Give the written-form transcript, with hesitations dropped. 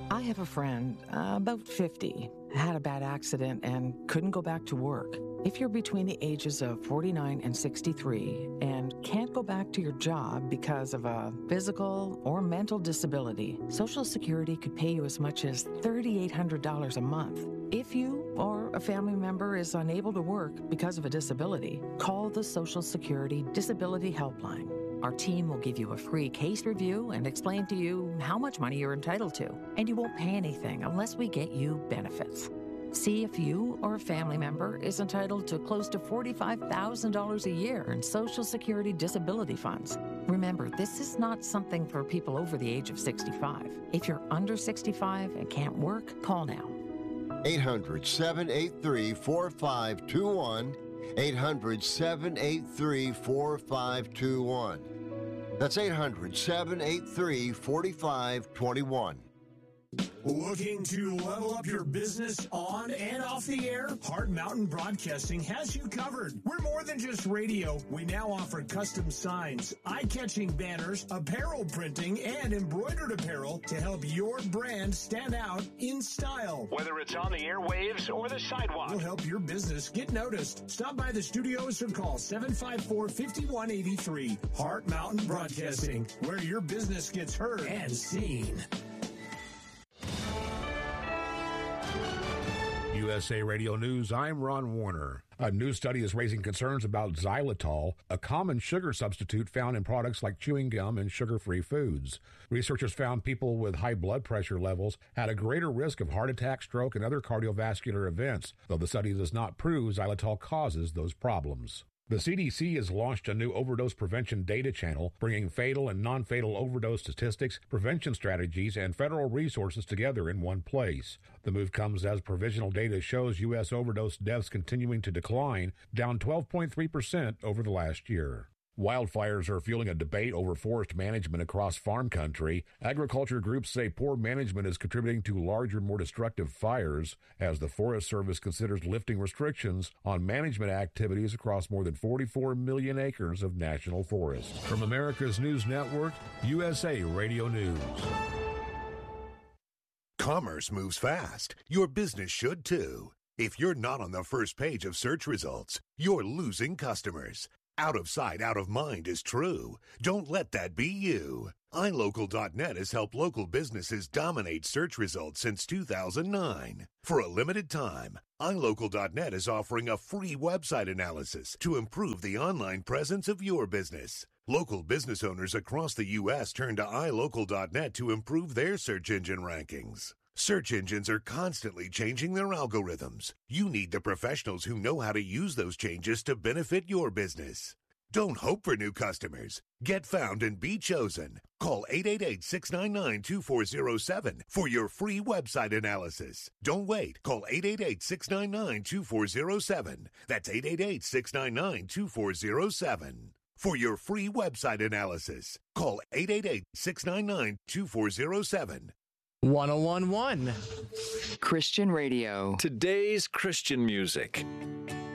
I have a friend, about 50, had a bad accident and couldn't go back to work. If you're between the ages of 49 and 63 and can't go back to your job because of a physical or mental disability, Social Security could pay you as much as $3,800 a month. If you or a family member is unable to work because of a disability, call the Social Security Disability Helpline. Our team will give you a free case review and explain to you how much money you're entitled to, and you won't pay anything unless we get you benefits. See if you or a family member is entitled to close to $45,000 a year in Social Security disability funds. Remember, this is not something for people over the age of 65. If you're under 65 and can't work, call now. 800-783-4521. 800-783-4521. That's 800-783-4521. Looking to level up your business on and off the air? Hard Mountain Broadcasting has you covered. We're more than just radio. We now offer custom signs, eye-catching banners, apparel printing, and embroidered apparel to help your brand stand out in style. Whether it's on the airwaves or the sidewalk, we'll help your business get noticed. Stop by the studios or call 754-5183. Hard Mountain Broadcasting, where your business gets heard and seen. USA Radio News, I'm Ron Warner. A new study is raising concerns about xylitol, a common sugar substitute found in products like chewing gum and sugar-free foods. Researchers found people with high blood pressure levels had a greater risk of heart attack, stroke, and other cardiovascular events, though the study does not prove xylitol causes those problems. The CDC has launched a new overdose prevention data channel, bringing fatal and non-fatal overdose statistics, prevention strategies, and federal resources together in one place. The move comes as provisional data shows U.S. overdose deaths continuing to decline, down 12.3% over the last year. Wildfires are fueling a debate over forest management across farm country. Agriculture groups say poor management is contributing to larger, more destructive fires, as the Forest Service considers lifting restrictions on management activities across more than 44 million acres of national forest. From America's News Network, USA Radio News. Commerce moves fast. Your business should too. If you're not on the first page of search results, you're losing customers. Out of sight, out of mind is true. Don't let that be you. iLocal.net has helped local businesses dominate search results since 2009. For a limited time, iLocal.net is offering a free website analysis to improve the online presence of your business. Local business owners across the U.S. turn to iLocal.net to improve their search engine rankings. Search engines are constantly changing their algorithms. You need the professionals who know how to use those changes to benefit your business. Don't hope for new customers. Get found and be chosen. Call 888-699-2407 for your free website analysis. Don't wait. Call 888-699-2407. That's 888-699-2407. For your free website analysis, call 888-699-2407. 1011 Christian Radio. Today's Christian music.